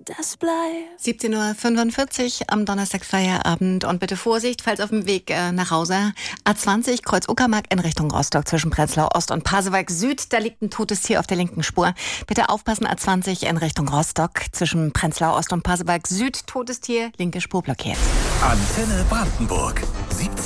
das bleibt. 17:45 Uhr am Donnerstag Feierabend und bitte Vorsicht, falls auf dem Weg nach Hause. A20 Kreuz Uckermark in Richtung Rostock zwischen Prenzlau Ost und Pasewalk Süd. Da liegt ein totes Tier auf der linken Spur. Bitte aufpassen, A20 in Richtung Rostock zwischen Prenzlau Ost und Pasewalk Süd. Totes Tier, linke Spur blockiert. Antenne Brandenburg.